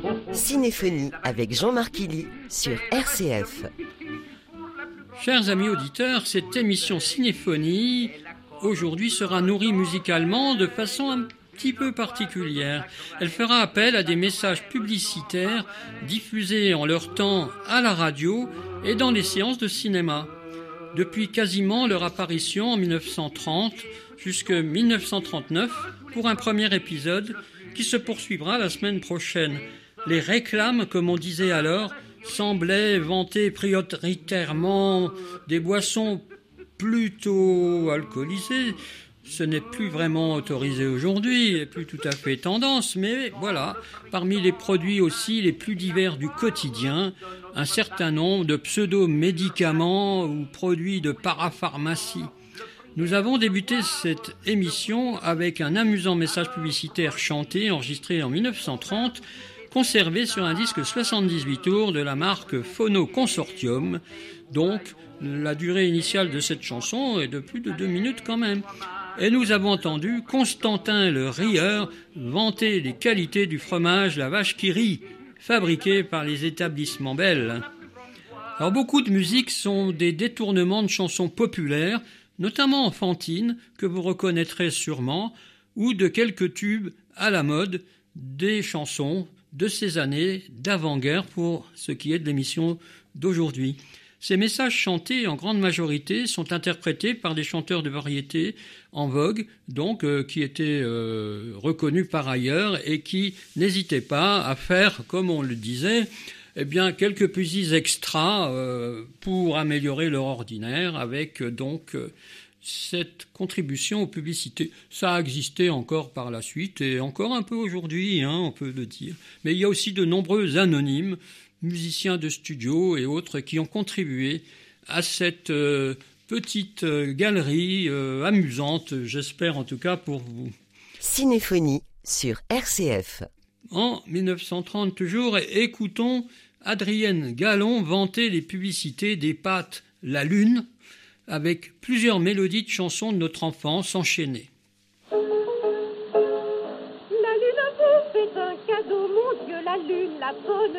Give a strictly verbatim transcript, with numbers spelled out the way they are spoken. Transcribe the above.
Cinéphonie avec Jean-Marc Illy sur R C F. Chers amis auditeurs, cette émission Cinéphonie aujourd'hui sera nourrie musicalement de façon un petit peu particulière. Elle fera appel à des messages publicitaires diffusés en leur temps à la radio et dans les séances de cinéma. Depuis quasiment leur apparition en mille neuf cent trente jusqu'en mille neuf cent trente-neuf pour un premier épisode qui se poursuivra la semaine prochaine. Les réclames, comme on disait alors, semblaient vanter prioritairement des boissons plutôt alcoolisées. Ce n'est plus vraiment autorisé aujourd'hui, et plus tout à fait tendance, mais voilà, parmi les produits aussi les plus divers du quotidien, un certain nombre de pseudo-médicaments ou produits de parapharmacie. Nous avons débuté cette émission avec un amusant message publicitaire chanté, enregistré en mille neuf cent trente, conservé sur un disque soixante-dix-huit tours de la marque Phono Consortium. Donc, la durée initiale de cette chanson est de plus de deux minutes quand même. Et nous avons entendu Constantin le Rieur vanter les qualités du fromage La Vache qui rit, fabriqué par les établissements Bell. Alors, beaucoup de musiques sont des détournements de chansons populaires, notamment enfantines, que vous reconnaîtrez sûrement, ou de quelques tubes à la mode, des chansons de ces années d'avant-guerre pour ce qui est de l'émission d'aujourd'hui. Ces messages chantés en grande majorité sont interprétés par des chanteurs de variété en vogue, donc euh, qui étaient euh, reconnus par ailleurs et qui n'hésitaient pas à faire, comme on le disait, eh bien quelques petits extras euh, pour améliorer leur ordinaire avec euh, donc euh, cette contribution aux publicités. Ça a existé encore par la suite et encore un peu aujourd'hui, hein, on peut le dire. Mais il y a aussi de nombreux anonymes, musiciens de studio et autres qui ont contribué à cette euh, petite euh, galerie euh, amusante, j'espère en tout cas pour vous. Cinéphonie sur R C F. En mille neuf cent trente toujours, écoutons Adrienne Galland vanter les publicités des pâtes La Lune avec plusieurs mélodies de chansons de notre enfance enchaînées. La lune vous fait un cadeau, mon Dieu, la lune, la bonne